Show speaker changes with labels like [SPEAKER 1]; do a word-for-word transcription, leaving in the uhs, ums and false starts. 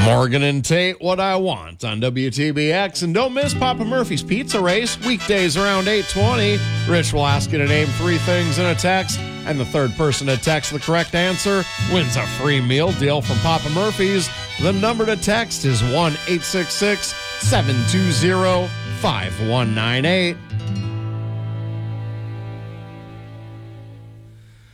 [SPEAKER 1] Morgan and Tate, What I Want on W T B X. And don't miss Papa Murphy's Pizza Race, weekdays around eight twenty. Rich will ask you to name three things in a text, and the third person to text the correct answer wins a free meal deal from Papa Murphy's. The number to text is one eight six six, seven two zero, five one nine eight.